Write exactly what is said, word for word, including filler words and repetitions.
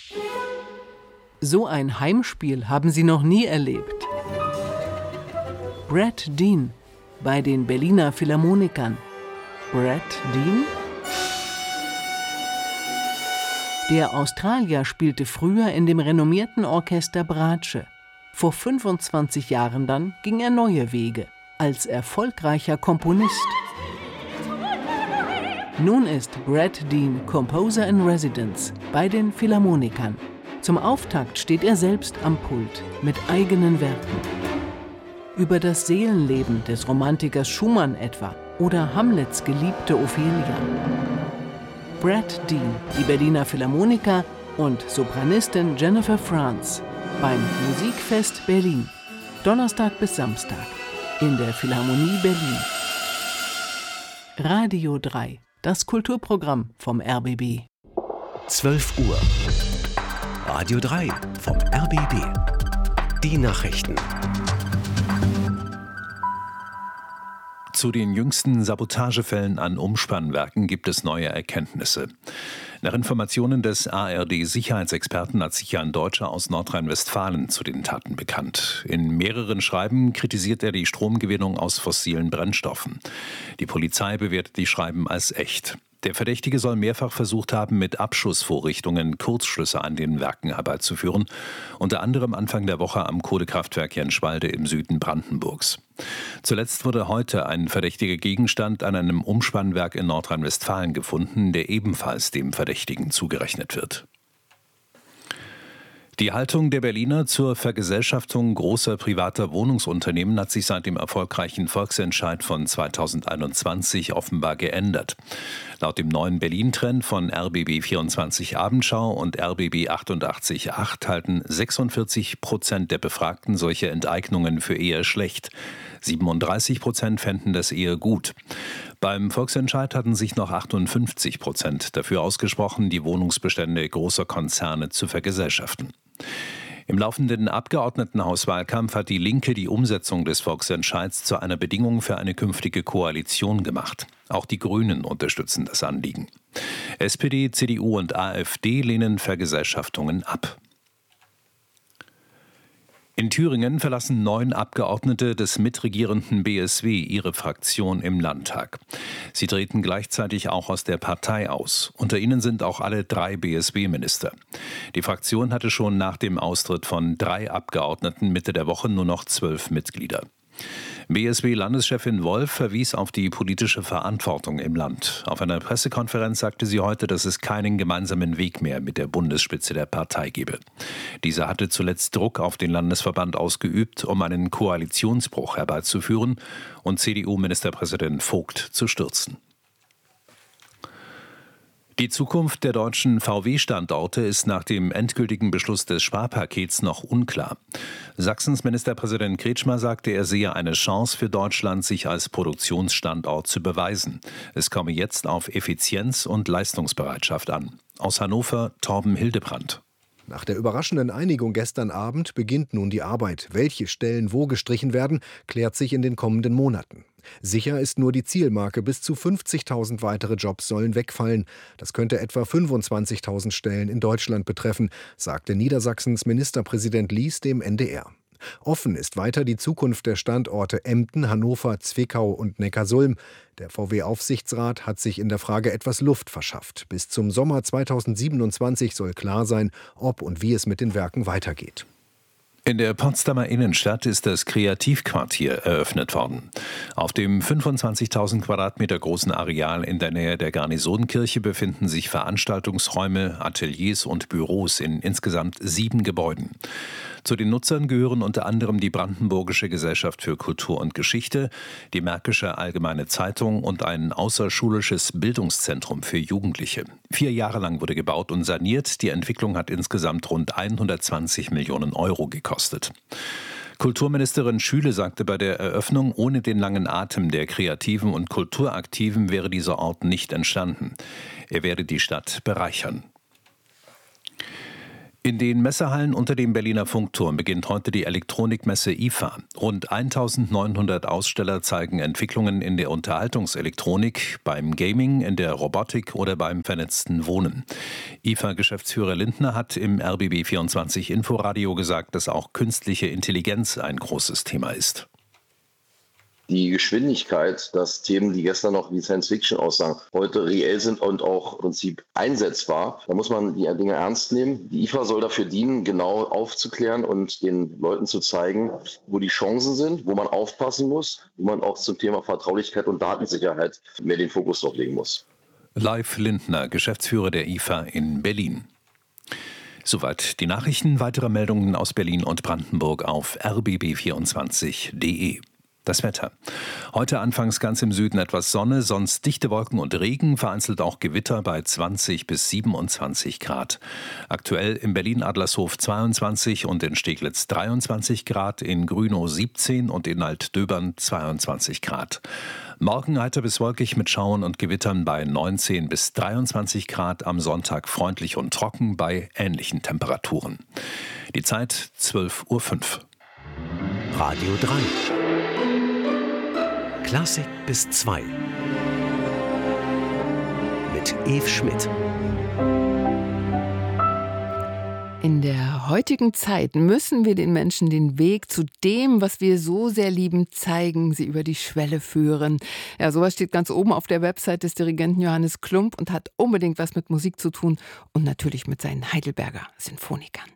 So ein Heimspiel haben sie noch nie erlebt. Brad Dean bei den Berliner Philharmonikern. Brad Dean? Der Australier spielte früher in dem renommierten Orchester Bratsche. Vor fünfundzwanzig Jahren dann ging er neue Wege als erfolgreicher Komponist. Nun ist Brad Dean Composer in Residence bei den Philharmonikern. Zum Auftakt steht er selbst am Pult mit eigenen Werken. Über das Seelenleben des Romantikers Schumann etwa oder Hamlets geliebte Ophelia. Brad Dean, die Berliner Philharmoniker und Sopranistin Jennifer Franz beim Musikfest Berlin. Donnerstag bis Samstag in der Philharmonie Berlin. Radio drei, das Kulturprogramm vom R B B. zwölf Uhr. Radio drei vom R B B. Die Nachrichten. Zu den jüngsten Sabotagefällen an Umspannwerken gibt es neue Erkenntnisse. Nach Informationen des A R D-Sicherheitsexperten hat sich ein Deutscher aus Nordrhein-Westfalen zu den Taten bekannt. In mehreren Schreiben kritisiert er die Stromgewinnung aus fossilen Brennstoffen. Die Polizei bewertet die Schreiben als echt. Der Verdächtige soll mehrfach versucht haben, mit Abschussvorrichtungen Kurzschlüsse an den Werken herbeizuführen, unter anderem Anfang der Woche am Kohlekraftwerk Jenschwalde im Süden Brandenburgs. Zuletzt wurde heute ein verdächtiger Gegenstand an einem Umspannwerk in Nordrhein-Westfalen gefunden, der ebenfalls dem Verdächtigen zugerechnet wird. Die Haltung der Berliner zur Vergesellschaftung großer privater Wohnungsunternehmen hat sich seit dem erfolgreichen Volksentscheid von zweitausendeinundzwanzig offenbar geändert. Laut dem neuen Berlin-Trend von R B B vierundzwanzig Abendschau und R B B achtundachtzig Komma acht halten sechsundvierzig Prozent der Befragten solche Enteignungen für eher schlecht. siebenunddreißig Prozent fänden das eher gut. Beim Volksentscheid hatten sich noch achtundfünfzig Prozent dafür ausgesprochen, die Wohnungsbestände großer Konzerne zu vergesellschaften. Im laufenden Abgeordnetenhauswahlkampf hat die Linke die Umsetzung des Volksentscheids zu einer Bedingung für eine künftige Koalition gemacht. Auch die Grünen unterstützen das Anliegen. S P D, C D U und AfD lehnen Vergesellschaftungen ab. In Thüringen verlassen neun Abgeordnete des mitregierenden B S W ihre Fraktion im Landtag. Sie treten gleichzeitig auch aus der Partei aus. Unter ihnen sind auch alle drei B S W-Minister. Die Fraktion hatte schon nach dem Austritt von drei Abgeordneten Mitte der Woche nur noch zwölf Mitglieder. B S W-Landeschefin Wolf verwies auf die politische Verantwortung im Land. Auf einer Pressekonferenz sagte sie heute, dass es keinen gemeinsamen Weg mehr mit der Bundesspitze der Partei gebe. Diese hatte zuletzt Druck auf den Landesverband ausgeübt, um einen Koalitionsbruch herbeizuführen und C D U-Ministerpräsident Vogt zu stürzen. Die Zukunft der deutschen V W-Standorte ist nach dem endgültigen Beschluss des Sparpakets noch unklar. Sachsens Ministerpräsident Kretschmer sagte, er sehe eine Chance für Deutschland, sich als Produktionsstandort zu beweisen. Es komme jetzt auf Effizienz und Leistungsbereitschaft an. Aus Hannover Torben Hildebrandt. Nach der überraschenden Einigung gestern Abend beginnt nun die Arbeit. Welche Stellen wo gestrichen werden, klärt sich in den kommenden Monaten. Sicher ist nur die Zielmarke, bis zu fünfzigtausend weitere Jobs sollen wegfallen. Das könnte etwa fünfundzwanzigtausend Stellen in Deutschland betreffen, sagte Niedersachsens Ministerpräsident Lies dem N D R. Offen ist weiter die Zukunft der Standorte Emden, Hannover, Zwickau und Neckarsulm. Der V W-Aufsichtsrat hat sich in der Frage etwas Luft verschafft. Bis zum Sommer zweitausendsiebenundzwanzig soll klar sein, ob und wie es mit den Werken weitergeht. In der Potsdamer Innenstadt ist das Kreativquartier eröffnet worden. Auf dem fünfundzwanzigtausend Quadratmeter großen Areal in der Nähe der Garnisonkirche befinden sich Veranstaltungsräume, Ateliers und Büros in insgesamt sieben Gebäuden. Zu den Nutzern gehören unter anderem die Brandenburgische Gesellschaft für Kultur und Geschichte, die Märkische Allgemeine Zeitung und ein außerschulisches Bildungszentrum für Jugendliche. Vier Jahre lang wurde gebaut und saniert. Die Entwicklung hat insgesamt rund hundertzwanzig Millionen Euro gekostet. Kulturministerin Schüle sagte bei der Eröffnung, ohne den langen Atem der Kreativen und Kulturaktiven wäre dieser Ort nicht entstanden. Er werde die Stadt bereichern. In den Messehallen unter dem Berliner Funkturm beginnt heute die Elektronikmesse I F A. Rund eintausendneunhundert Aussteller zeigen Entwicklungen in der Unterhaltungselektronik, beim Gaming, in der Robotik oder beim vernetzten Wohnen. I F A-Geschäftsführer Lindner hat im R B B vierundzwanzig Inforadio gesagt, dass auch künstliche Intelligenz ein großes Thema ist. Die Geschwindigkeit, dass Themen, die gestern noch wie Science Fiction aussahen, heute reell sind und auch im Prinzip einsetzbar. Da muss man die Dinge ernst nehmen. Die I F A soll dafür dienen, genau aufzuklären und den Leuten zu zeigen, wo die Chancen sind, wo man aufpassen muss, wo man auch zum Thema Vertraulichkeit und Datensicherheit mehr den Fokus drauf legen muss. Live Lindner, Geschäftsführer der I F A in Berlin. Soweit die Nachrichten. Weitere Meldungen aus Berlin und Brandenburg auf r b b vierundzwanzig punkt d e. Das Wetter. Heute anfangs ganz im Süden etwas Sonne, sonst dichte Wolken und Regen, vereinzelt auch Gewitter bei zwanzig bis siebenundzwanzig Grad. Aktuell in Berlin-Adlershof zweiundzwanzig und in Steglitz dreiundzwanzig Grad, in Grünow siebzehn und in Altdöbern zweiundzwanzig Grad. Morgen heiter bis wolkig mit Schauern und Gewittern bei neunzehn bis dreiundzwanzig Grad, am Sonntag freundlich und trocken bei ähnlichen Temperaturen. Die Zeit zwölf Uhr fünf. Radio drei. Klassik bis zwei. Mit Eve Schmidt. In der heutigen Zeit müssen wir den Menschen den Weg zu dem, was wir so sehr lieben, zeigen, sie über die Schwelle führen. Ja, sowas steht ganz oben auf der Website des Dirigenten Johannes Klump und hat unbedingt was mit Musik zu tun und natürlich mit seinen Heidelberger Sinfonikern.